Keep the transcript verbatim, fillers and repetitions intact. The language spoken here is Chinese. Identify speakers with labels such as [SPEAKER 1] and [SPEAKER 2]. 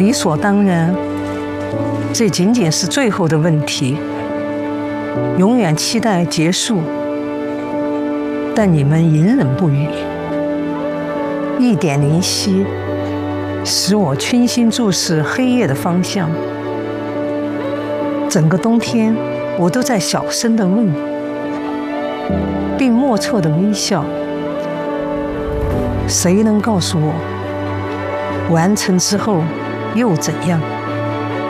[SPEAKER 1] 理所当然，这仅仅是最后的问题，永远期待结束，但你们隐忍不语，一点灵犀使我倾心注视黑夜的方向。整个冬天，我都在小声地问，并莫测地微笑。谁能告诉我，完成之后又怎样？